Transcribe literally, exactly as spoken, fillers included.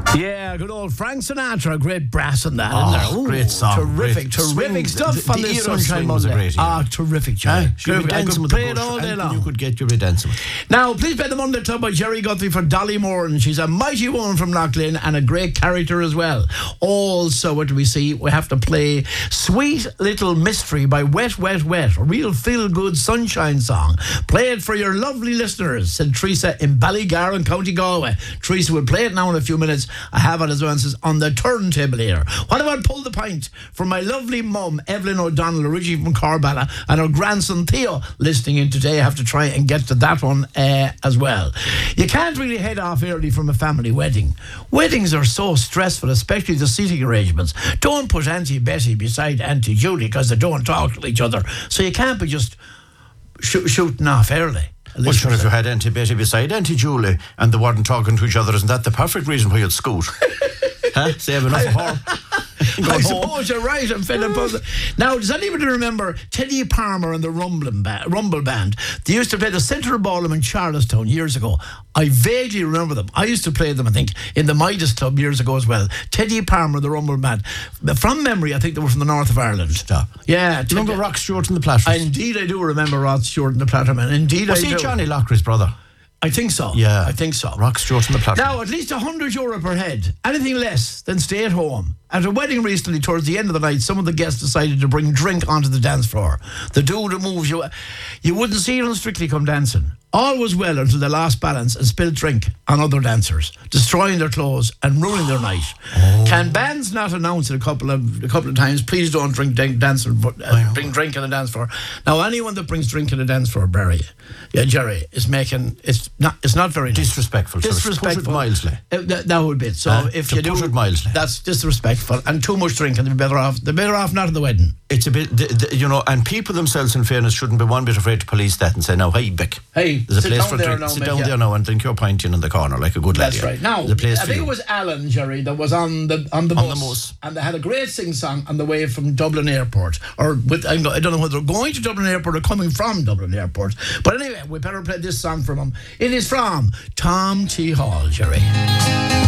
Yeah, good old Frank Sinatra, great brass on that, Oh, isn't there? Ooh, great song. Terrific, Great terrific swing. stuff The- on the this era of Sunshine swing was a Monday. great era. Ah, terrific, Jerry. Aye, she'll be Terrific. I dancing could with the play it bush. all day Anything long. you could get, you'll be dancing with. Now, please play the Monday Club by Jerry Guthrie for Dolly Moran. She's a mighty woman from Loughlin and a great character as well. Also, what do we see? We have to play Sweet Little Mystery by Wet, Wet, Wet, a real feel-good sunshine song. Play it for your lovely listeners, said Teresa in Ballygarran, County Galway. Teresa will play it now in a few minutes. I have it as well as on the turntable here. What about Pull the Pint for my lovely mum, Evelyn O'Donnell, originally from Corballa, and her grandson Theo listening in today. I have to try and get to that one uh, as well. You can't really head off early from a family wedding. Weddings are so stressful, especially the seating arrangements. Don't put Auntie Betty beside Auntie Julie because they don't talk to each other. So you can't be just sh- shooting off early. Well, sure, if you had Auntie Betty beside Auntie Julie and they weren't talking to each other, isn't that the perfect reason why you'd scoot? Huh? Save enough of her. I suppose you're right. I'm fed up of it. Now, does anybody remember Teddy Palmer and the Rumbling ba- Rumble Band? They used to play the Central Ballroom in Charlestown years ago. I vaguely remember them. I used to play them, I think, in the Midas Club years ago as well. Teddy Palmer and the Rumble Band. From memory, I think they were from the north of Ireland. Stop. Yeah. Do you remember Rock Stewart and the Platters? Indeed, I do remember Rod Stewart and the Platterman. Indeed, Was I he do. Johnny Lockry's brother? I think so. Yeah. I think so. Rock Stewart and the Platters. Now, at least one hundred euro per head. Anything less, then stay at home. At a wedding recently, towards the end of the night, some of the guests decided to bring drink onto the dance floor. The dude who moves you, you wouldn't see it on Strictly Come Dancing. All was well until they lost balance and spilled drink on other dancers, destroying their clothes and ruining their night. Oh. Can bands not announce it a couple of a couple of times? Please don't drink drink dance uh, bring drink on the dance floor. Now, anyone that brings drink on the dance floor, Barry, yeah, Jerry, is making it's not it's not very nice. Disrespectful. Disrespectful. So put it mildly. Uh, that, that would be it. So Uh, if to you put do it mildly. that's disrespectful and too much drinking. They're better off. They're better off not at the wedding. It's a bit, the, the, you know, and people themselves, in fairness, shouldn't be one bit afraid to police that and say, "Now, hey, Vic, Hey, there's a sit place down for there drink. now, Sit mate, down yeah. there now and drink your pint in, in the corner like a good lad." That's yeah. right. Now, There's a place I for think you. it was Alan, Jerry, that was on the on the On bus, the bus. and they had a great sing song on the way from Dublin Airport, or with I don't know whether they're going to Dublin Airport or coming from Dublin Airport. But anyway, we better play this song from him. It is from Tom T. Hall, Jerry.